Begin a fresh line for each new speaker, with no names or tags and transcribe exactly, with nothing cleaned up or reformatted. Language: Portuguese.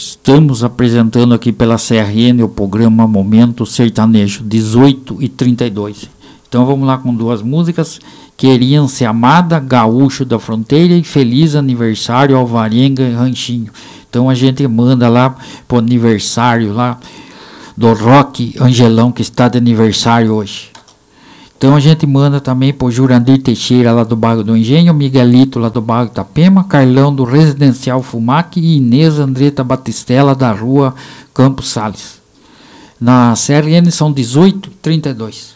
Estamos apresentando aqui pela C R N o programa Momento Sertanejo, dezoito e trinta e dois. Então vamos lá com duas músicas. Queriam Ser Amada, Gaúcho da Fronteira, e Feliz Aniversário, Alvarenga e Ranchinho. Então a gente manda lá pro aniversário lá do Rock Angelão, que está de aniversário hoje. Então a gente manda também pro Jurandir Teixeira, lá do bairro do Engenho, Miguelito, lá do bairro Itapema, Carlão, do Residencial Fumac, e Inês Andreta Batistella, da rua Campos Sales. Na C R N são dezoito e trinta e dois.